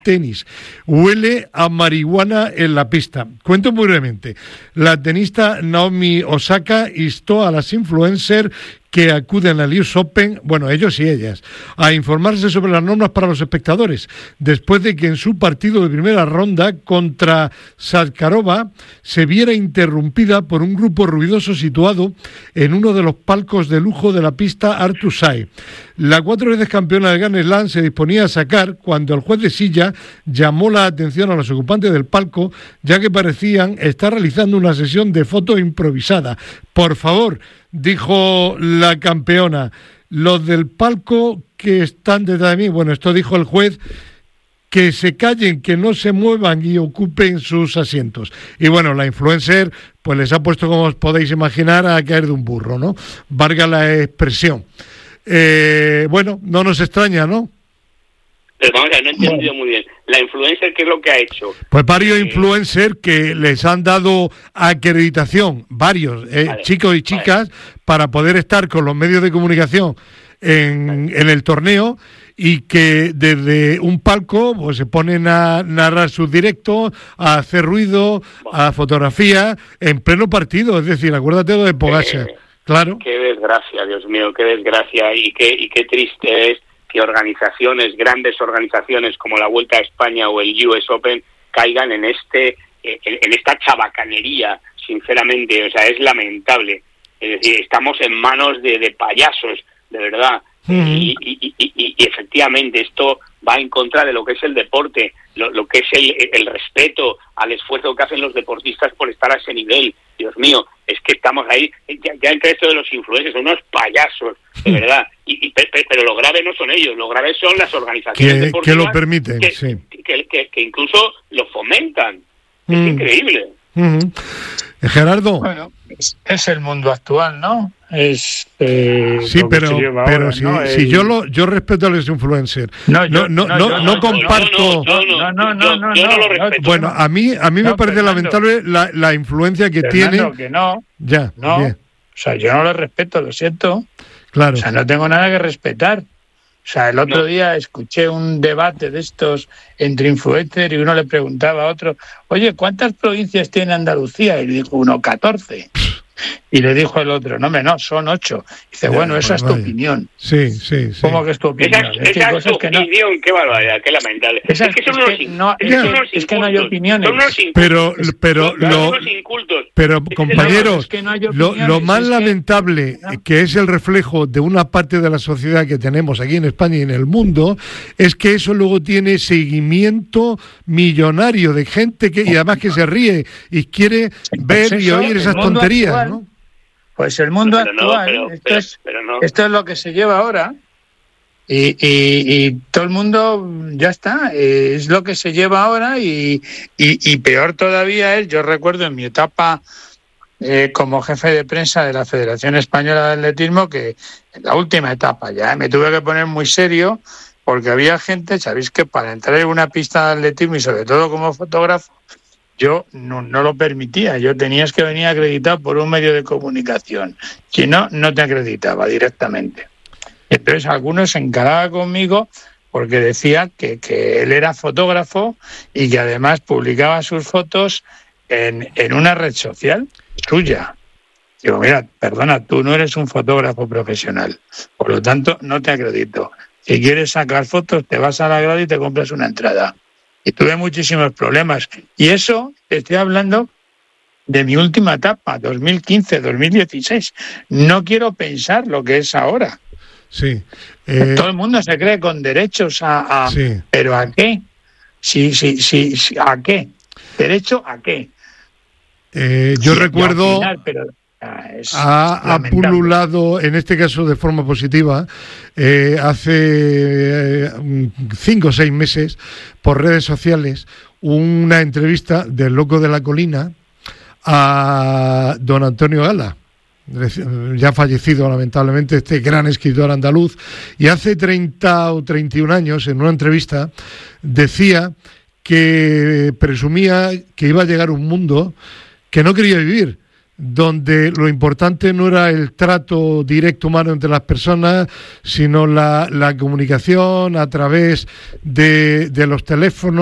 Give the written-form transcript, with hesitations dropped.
tenis. Huele a marihuana en la pista. Cuento muy brevemente. La tenista Naomi Osaka instó a las influencers que acuden al US Open, bueno, ellos y ellas, a informarse sobre las normas para los espectadores, después de que en su partido de primera ronda contra Sharapova se viera interrumpida por un grupo ruidoso situado en uno de los palcos de lujo de la pista Arthur Ashe. La 4 veces campeona del Grand Slam se disponía a sacar cuando el juez de silla llamó la atención a los ocupantes del palco, ya que parecían estar realizando una sesión de fotos improvisada. Por favor, dijo la campeona, los del palco que están detrás de mí, bueno, esto dijo el juez, que se callen, que no se muevan y ocupen sus asientos. Y bueno, la influencer pues les ha puesto, como os podéis imaginar, a caer de un burro, ¿no? Valga la expresión. Bueno, no nos extraña, ¿no? Pero vamos a ver, no he entendido muy bien. ¿La influencer qué es lo que ha hecho? Pues varios influencers que les han dado acreditación, varios vale, chicos y chicas, vale, para poder estar con los medios de comunicación en el torneo, y que desde un palco pues se ponen a narrar sus directos, a hacer ruido, a fotografía, en pleno partido. Es decir, acuérdate de Pogačar. Claro. Qué desgracia, Dios mío, qué desgracia, y qué triste es que organizaciones, grandes organizaciones como la Vuelta a España o el US Open caigan en esta chabacanería, sinceramente. O sea, es lamentable. Es decir, estamos en manos de payasos, de verdad. Y efectivamente esto va en contra de lo que es el deporte, lo que es el respeto al esfuerzo que hacen los deportistas por estar a ese nivel. Dios mío, es que estamos ahí, ya entre esto de los influencers, son unos payasos, de verdad. Pero lo grave no son ellos, lo grave son las organizaciones deportivas que lo permiten, que incluso lo fomentan. Es increíble. Gerardo. Bueno, es el mundo actual, ¿no? Es sí, pero ahora, si, ¿no? Si yo respeto a los influencers, no comparto. Yo no lo respeto. Bueno, a mí me parece lamentable la influencia que tiene. Que no. Ya. No. Bien. O sea, yo no lo respeto, lo siento. Claro. O sea, no tengo nada que respetar. O sea, el otro día escuché un debate de estos entre influencers y uno le preguntaba a otro, oye, ¿cuántas provincias tiene Andalucía? Y le dijo uno, 14. Y le dijo el otro, no, son 8. Dice, bueno, esa es tu opinión. Sí. ¿Cómo que es tu opinión? Esa es tu opinión, qué barbaridad, qué lamentable. Es que no hay opiniones. Pero compañeros, lo más lamentable, que es el reflejo de una parte de la sociedad que tenemos aquí en España y en el mundo, es que eso luego tiene seguimiento millonario de gente y además que se ríe y quiere ver y oír esas tonterías, actual, ¿no? Pues el mundo actual, esto es lo que se lleva ahora y todo el mundo ya está, es lo que se lleva ahora y peor todavía es, yo recuerdo en mi etapa como jefe de prensa de la Federación Española de Atletismo, que en la última etapa ya me tuve que poner muy serio porque había gente, sabéis que para entrar en una pista de atletismo y sobre todo como fotógrafo, yo no lo permitía, yo tenías que venir acreditado por un medio de comunicación, si no te acreditaba directamente. Entonces algunos se encaraban conmigo porque decía que él era fotógrafo y que además publicaba sus fotos en una red social suya. Digo, mira, perdona, tú no eres un fotógrafo profesional, por lo tanto no te acredito. Si quieres sacar fotos, te vas a la grada y te compras una entrada. Y tuve muchísimos problemas. Y eso, estoy hablando de mi última etapa, 2015-2016. No quiero pensar lo que es ahora. Sí. Todo el mundo se cree con derechos a sí. ¿Pero a qué? Sí, ¿a qué? ¿Derecho a qué? Yo recuerdo... Ha pululado, en este caso de forma positiva, hace 5 o 6 meses, por redes sociales, una entrevista del Loco de la Colina a don Antonio Gala, ya fallecido lamentablemente, este gran escritor andaluz, y hace 30 o 31 años, en una entrevista, decía que presumía que iba a llegar un mundo que no quería vivir. donde lo importante no era el trato directo humano entre las personas, sino la comunicación a través de los teléfonos.